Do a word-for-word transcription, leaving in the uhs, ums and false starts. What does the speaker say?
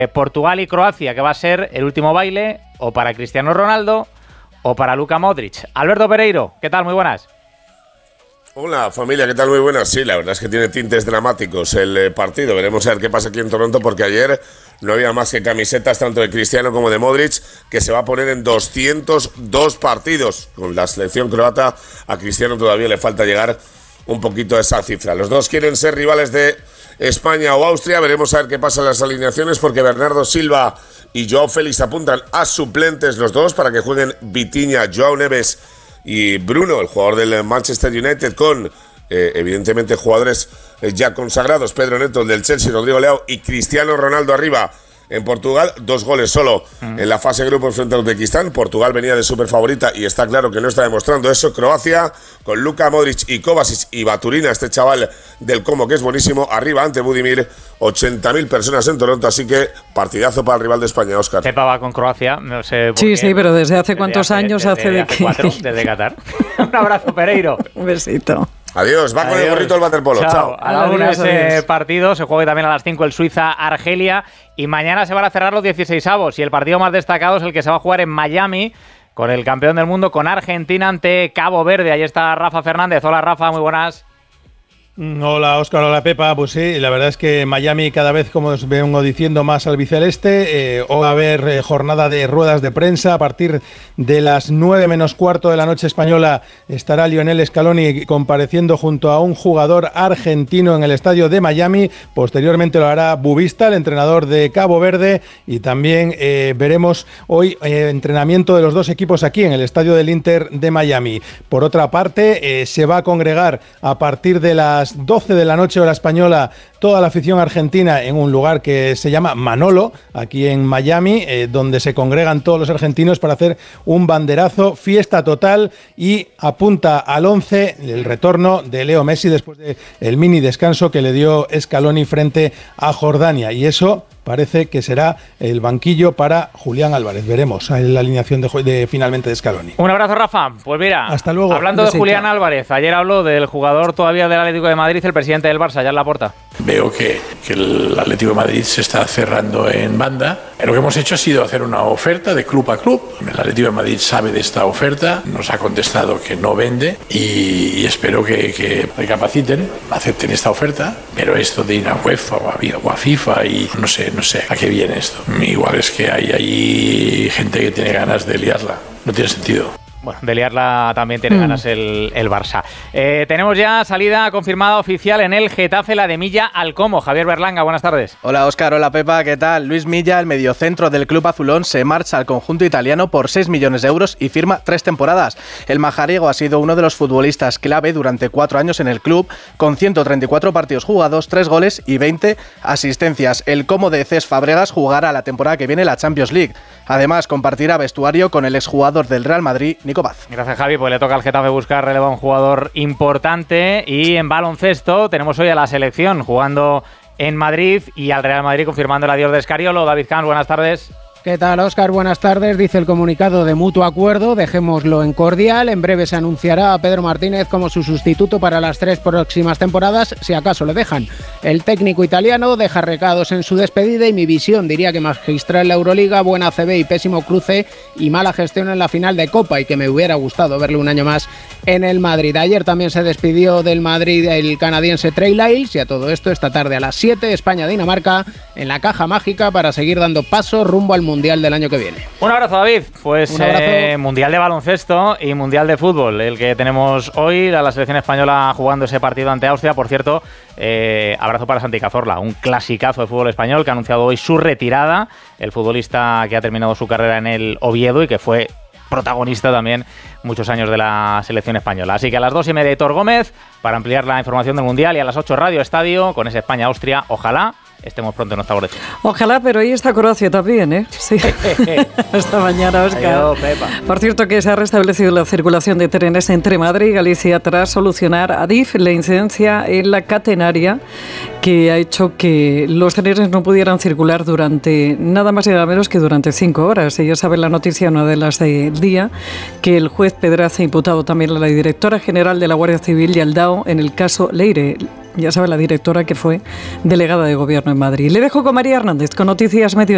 Portugal y Croacia, que va a ser el último baile o para Cristiano Ronaldo o para Luka Modric. Alberto Pereiro, ¿qué tal? Muy buenas. Hola familia, ¿qué tal? Muy buenas. Sí, la verdad es que tiene tintes dramáticos el eh, partido. Veremos a ver qué pasa aquí en Toronto, porque ayer no había más que camisetas tanto de Cristiano como de Modric, que se va a poner en doscientos dos partidos. Con la selección croata a Cristiano todavía le falta llegar un poquito a esa cifra. Los dos quieren ser rivales de España o Austria. Veremos a ver qué pasa en las alineaciones, porque Bernardo Silva y Joao Félix apuntan a suplentes los dos para que jueguen Vitinha, Joao Neves y Bruno, el jugador del Manchester United, con eh, evidentemente jugadores eh, ya consagrados, Pedro Neto, el del Chelsea, Rodrigo Leao y Cristiano Ronaldo arriba. En Portugal, dos goles solo mm. en la fase de grupos frente a Uzbekistán. Portugal venía de súper favorita y está claro que no está demostrando eso. Croacia, con Luka Modric y Kovacic y Baturina, este chaval del Como que es buenísimo, arriba ante Budimir. ochenta mil personas en Toronto, así que partidazo para el rival de España, Óscar. Pepa va con Croacia, no sé por Sí, qué. sí, pero ¿desde hace cuántos desde años hace, hace desde de hace que...? Cuatro, desde Qatar. Un abrazo, Pereiro. Un besito. Adiós, va con Adiós. el gorrito el waterpolo. Chao. Chao. A la una Adiós, ese adiós. partido, se juega también a las cinco el Suiza-Argelia y mañana se van a cerrar los dieciseisavos y el partido más destacado es el que se va a jugar en Miami con el campeón del mundo, con Argentina ante Cabo Verde. Ahí está Rafa Fernández. Hola Rafa, muy buenas. Hola Óscar, hola Pepa. Pues sí, la verdad es que Miami cada vez, como os vengo diciendo, más albiceleste. Eh, hoy va a haber eh, jornada de ruedas de prensa. A partir de las nueve menos cuarto de la noche española estará Lionel Scaloni compareciendo junto a un jugador argentino en el estadio de Miami. Posteriormente lo hará Bubista, el entrenador de Cabo Verde. Y también eh, veremos hoy eh, entrenamiento de los dos equipos aquí en el estadio del Inter de Miami. Por otra parte, eh, se va a congregar a partir de las doce de la noche hora española toda la afición argentina en un lugar que se llama Manolo, aquí en Miami, eh, donde se congregan todos los argentinos para hacer un banderazo, fiesta total, y apunta al once el retorno de Leo Messi después del mini descanso que le dio Scaloni frente a Jordania, y eso parece que será el banquillo para Julián Álvarez. Veremos la alineación de, de finalmente de Scaloni. Un abrazo, Rafa. Pues mira, hasta luego. Hablando de Julián Álvarez, ayer habló del jugador todavía del Atlético de Madrid, el presidente del Barça, Jan Laporta. Veo que, que el Atlético de Madrid se está cerrando en banda. Lo que hemos hecho ha sido hacer una oferta de club a club. El Atlético de Madrid sabe de esta oferta, nos ha contestado que no vende y, y espero que, que recapaciten, acepten esta oferta. Pero esto de ir a UEFA o a, o a FIFA y no sé, no sé a qué viene esto. Igual es que hay ahí gente que tiene ganas de liarla. No tiene sentido. Bueno, de liarla también tiene mm. ganas el, el Barça. Eh, tenemos ya salida confirmada oficial en el Getafe, la de Milla al Como. Javier Berlanga, buenas tardes. Hola Óscar, hola Pepa, ¿qué tal? Luis Milla, el mediocentro del club azulón, se marcha al conjunto italiano por seis millones de euros y firma tres temporadas. El majariego ha sido uno de los futbolistas clave durante cuatro años en el club, con ciento treinta y cuatro partidos jugados, tres goles y veinte asistencias. El Como de Cés Fábregas jugará la temporada que viene la Champions League. Además, compartirá vestuario con el exjugador del Real Madrid, Nico Paz. Gracias, Javi. Pues le toca al Getafe buscar relevo a un jugador importante. Y en baloncesto tenemos hoy a la selección jugando en Madrid y al Real Madrid confirmando el adiós de Escariolo. David Camps, buenas tardes. ¿Qué tal, Óscar? Buenas tardes. Dice el comunicado de mutuo acuerdo, dejémoslo en cordial. En breve se anunciará a Pedro Martínez como su sustituto para las tres próximas temporadas, si acaso le dejan. El técnico italiano deja recados en su despedida y mi visión diría que magistral la Euroliga, buena C B y pésimo cruce y mala gestión en la final de Copa, y que me hubiera gustado verle un año más en el Madrid. Ayer también se despidió del Madrid el canadiense Trey Lyles, y a todo esto esta tarde a las siete España-Dinamarca en la caja mágica para seguir dando paso rumbo al Mundial del año que viene. Un abrazo, David. Pues Un abrazo. Eh, Mundial de baloncesto y Mundial de fútbol, el que tenemos hoy, la selección española jugando ese partido ante Austria. Por cierto, eh, abrazo para Santi Cazorla, un clasicazo de fútbol español que ha anunciado hoy su retirada, el futbolista que ha terminado su carrera en el Oviedo y que fue protagonista también muchos años de la selección española. Así que a las dos y media Hitor Gómez para ampliar la información del Mundial, y a las ocho Radio Estadio con ese España-Austria. Ojalá estemos pronto en nuestra boletín. Ojalá, pero ahí está Croacia también, ¿eh? Sí. Hasta mañana, Óscar. Adiós, Pepa. Por cierto, que se ha restablecido la circulación de trenes entre Madrid y Galicia tras solucionar Adif la incidencia en la catenaria que ha hecho que los trenes no pudieran circular durante nada más y nada menos que durante cinco horas. Y ya saben la noticia, una de las del día, que el juez Pedraza ha imputado también a la directora general de la Guardia Civil y al D A O en el caso Leire. Ya sabe la directora que fue delegada de gobierno en Madrid. Le dejo con María Hernández con Noticias Mediodía.